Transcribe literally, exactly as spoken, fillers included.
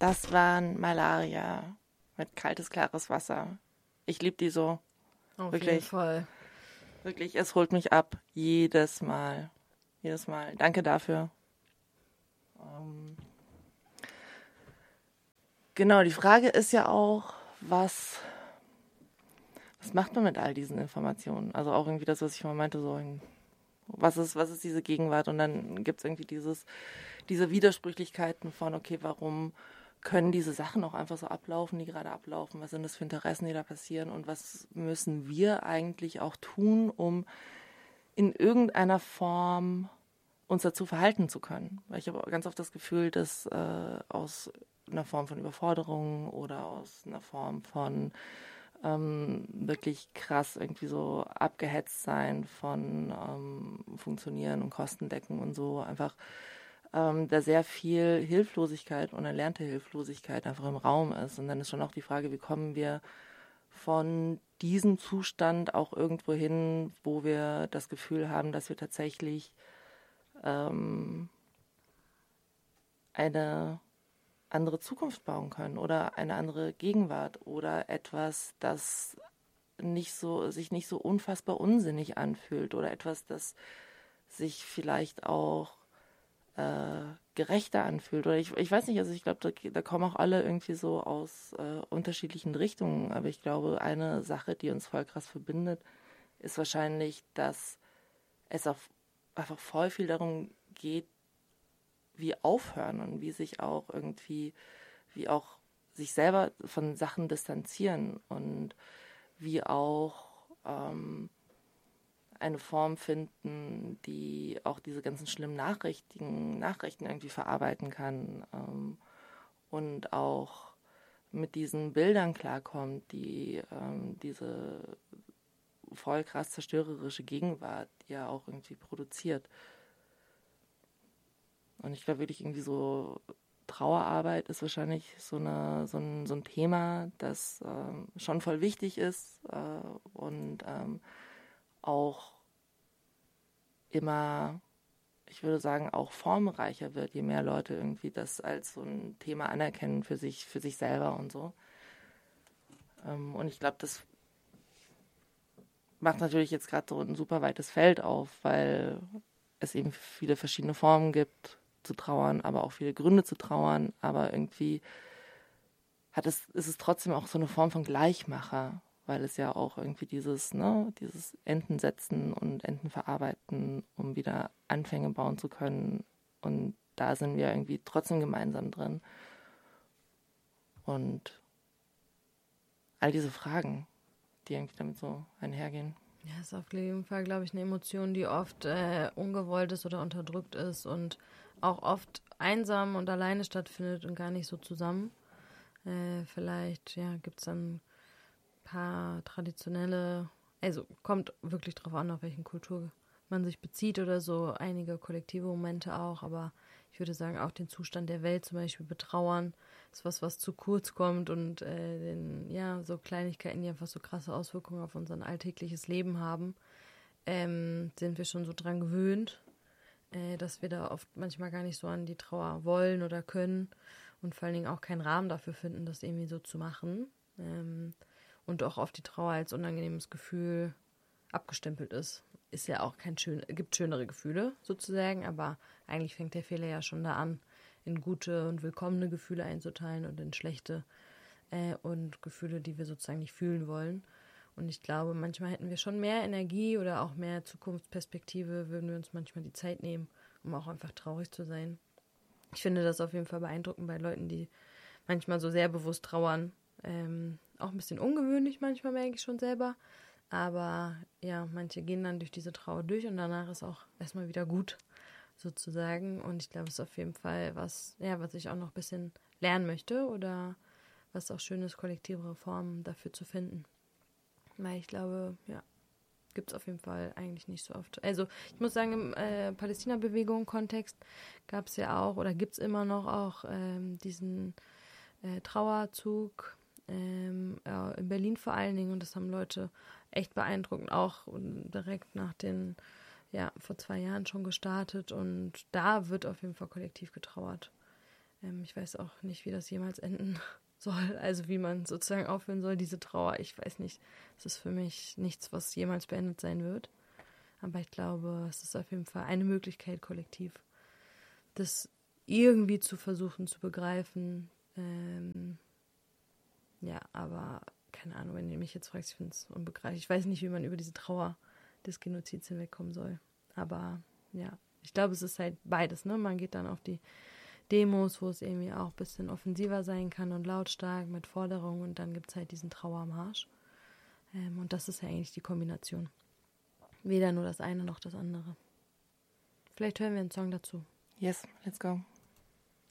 Das waren Malaria mit kaltes, klares Wasser. Ich liebe die so. Auf Wirklich. jeden Fall. Wirklich, es holt mich ab. Jedes Mal. Jedes Mal. Danke dafür. Ähm genau, die Frage ist ja auch, was, was macht man mit all diesen Informationen? Also auch irgendwie das, was ich mal meinte, so ein, was ist, was ist diese Gegenwart? Und dann gibt es irgendwie dieses, diese Widersprüchlichkeiten von, okay, warum können diese Sachen auch einfach so ablaufen, die gerade ablaufen? Was sind das für Interessen, die da passieren? Und was müssen wir eigentlich auch tun, um in irgendeiner Form uns dazu verhalten zu können? Weil ich habe ganz oft das Gefühl, dass äh, aus einer Form von Überforderung oder aus einer Form von ähm, wirklich krass irgendwie so abgehetzt sein von ähm, Funktionieren und Kostendecken und so einfach ähm, da sehr viel Hilflosigkeit und erlernte Hilflosigkeit einfach im Raum ist. Und dann ist schon auch die Frage, wie kommen wir von diesem Zustand auch irgendwo hin, wo wir das Gefühl haben, dass wir tatsächlich ähm, eine andere Zukunft bauen können oder eine andere Gegenwart oder etwas, das nicht so, sich nicht so unfassbar unsinnig anfühlt oder etwas, das sich vielleicht auch äh, gerechter anfühlt. Oder ich, ich weiß nicht, also ich glaube, da, da kommen auch alle irgendwie so aus äh, unterschiedlichen Richtungen. Aber ich glaube, eine Sache, die uns voll krass verbindet, ist wahrscheinlich, dass es auch einfach voll viel darum geht, wie aufhören und wie sich auch irgendwie, wie auch sich selber von Sachen distanzieren und wie auch ähm, eine Form finden, die auch diese ganzen schlimmen Nachrichten, Nachrichten irgendwie verarbeiten kann ähm, und auch mit diesen Bildern klarkommt, die ähm, diese voll krass zerstörerische Gegenwart ja auch irgendwie produziert. Und ich glaube wirklich irgendwie so Trauerarbeit ist wahrscheinlich so, eine, so, ein, so ein Thema, das ähm, schon voll wichtig ist äh, und ähm, auch immer, ich würde sagen, auch formreicher wird, je mehr Leute irgendwie das als so ein Thema anerkennen für sich, für sich selber und so. Ähm, und ich glaube, das macht natürlich jetzt gerade so ein super weites Feld auf, weil es eben viele verschiedene Formen gibt zu trauern, aber auch viele Gründe zu trauern, aber irgendwie hat es, ist es trotzdem auch so eine Form von Gleichmacher, weil es ja auch irgendwie dieses, ne, dieses Enden setzen und Enden verarbeiten, um wieder Anfänge bauen zu können. Und da sind wir irgendwie trotzdem gemeinsam drin. Und all diese Fragen, die irgendwie damit so einhergehen. Ja, ist auf jeden Fall, glaube ich, eine Emotion, die oft äh, ungewollt ist oder unterdrückt ist und auch oft einsam und alleine stattfindet und gar nicht so zusammen. Äh, vielleicht, ja, gibt es dann ein paar traditionelle, also kommt wirklich drauf an, auf welchen Kultur man sich bezieht oder so, einige kollektive Momente auch, aber ich würde sagen, auch den Zustand der Welt zum Beispiel betrauern, ist was, was zu kurz kommt und äh, den, ja, so Kleinigkeiten, die einfach so krasse Auswirkungen auf unser alltägliches Leben haben, ähm, sind wir schon so dran gewöhnt, äh, dass wir da oft manchmal gar nicht so an die Trauer wollen oder können und vor allen Dingen auch keinen Rahmen dafür finden, das irgendwie so zu machen. Ähm, und auch oft die Trauer als unangenehmes Gefühl abgestempelt ist. Ist ja auch kein schön, gibt schönere Gefühle sozusagen, aber eigentlich fängt der Fehler ja schon da an, in gute und willkommene Gefühle einzuteilen und in schlechte äh, und Gefühle, die wir sozusagen nicht fühlen wollen. Und ich glaube, manchmal hätten wir schon mehr Energie oder auch mehr Zukunftsperspektive, würden wir uns manchmal die Zeit nehmen, um auch einfach traurig zu sein. Ich finde das auf jeden Fall beeindruckend bei Leuten, die manchmal so sehr bewusst trauern. Ähm, auch ein bisschen ungewöhnlich manchmal, merke ich schon selber. Aber ja, manche gehen dann durch diese Trauer durch und danach ist auch erstmal wieder gut, sozusagen. Und ich glaube, es ist auf jeden Fall was, ja, was ich auch noch ein bisschen lernen möchte oder was auch schön ist, kollektive Formen dafür zu finden. Weil ich glaube, ja, gibt es auf jeden Fall eigentlich nicht so oft. Also ich muss sagen, im äh, Palästina-Bewegung-Kontext gab es ja auch oder gibt es immer noch auch ähm, diesen äh, Trauerzug ähm, ja, in Berlin vor allen Dingen und das haben Leute echt beeindruckend auch direkt nach den, ja, vor zwei Jahren schon gestartet und da wird auf jeden Fall kollektiv getrauert. Ähm, ich weiß auch nicht, wie das jemals enden soll, also wie man sozusagen aufhören soll, diese Trauer. Ich weiß nicht, es ist für mich nichts, was jemals beendet sein wird. Aber ich glaube, es ist auf jeden Fall eine Möglichkeit, kollektiv das irgendwie zu versuchen zu begreifen. Ähm, ja, aber keine Ahnung, wenn ihr mich jetzt fragt, ich finde es unbegreiflich. Ich weiß nicht, wie man über diese Trauer des Genozids hinwegkommen soll. Aber ja, ich glaube, es ist halt beides, ne? Man geht dann auf die Demos, wo es irgendwie auch ein bisschen offensiver sein kann und lautstark mit Forderungen und dann gibt es halt diesen Trauermarsch. Ähm, und das ist ja eigentlich die Kombination. Weder nur das eine noch das andere. Vielleicht hören wir einen Song dazu. Yes, let's go.